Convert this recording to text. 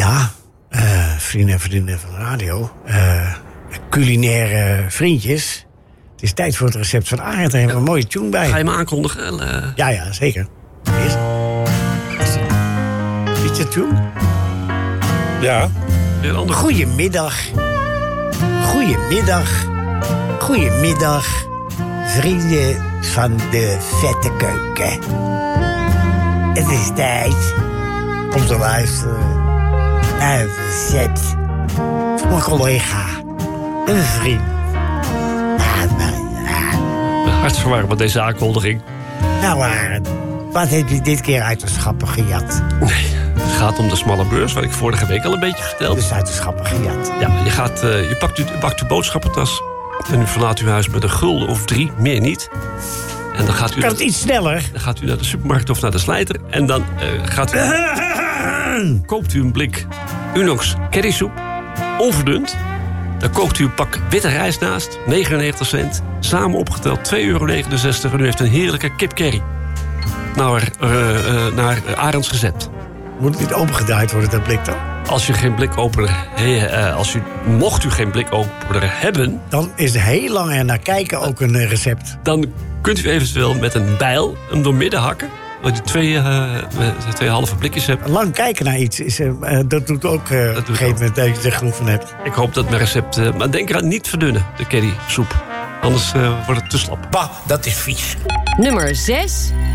Ja, vrienden en vriendinnen van de radio. Culinaire vriendjes. Het is tijd voor het recept van Arend. Daar hebben we een mooie tune bij. Ga je me aankondigen? Ja, zeker. Is je tune? Ja. Goedemiddag. Goedemiddag, vrienden van de vette keuken. Het is tijd om te luisteren naar het recept van mijn collega, een vriend. Hartverwarmend deze aankondiging. Nou, Arend, wat heb je dit keer uit de schappen gejat? Nee, het gaat om de smalle beurs, wat ik vorige week al een beetje vertelde. Dus uit de schappen gejat. Ja, je pakt uw boodschappentas en u verlaat uw huis met een gulden of 3, meer niet. En dan gaat u... Kan het iets sneller? Dan gaat u naar de supermarkt of naar de slijter en dan koopt u een blik Unox currysoep, onverdund. Dan kookt u een pak witte rijst naast, 99 cent. Samen opgeteld €2,69 en u heeft een heerlijke kipcurry. Naar Arends recept. Moet het niet opengedraaid worden, dat blik dan? Mocht u geen blikopener hebben... Dan is er heel lang er naar kijken ook een recept. Dan kunt u eventueel met een bijl hem doormidden hakken. Dat je twee halve blikjes hebt. Lang kijken naar iets, dat doet ook op een gegeven moment dat je er genoeg van hebt. Ik hoop dat mijn recept... maar denk eraan niet verdunnen, de currysoep. Anders wordt het te slap. Bah, dat is vies. Nummer 6.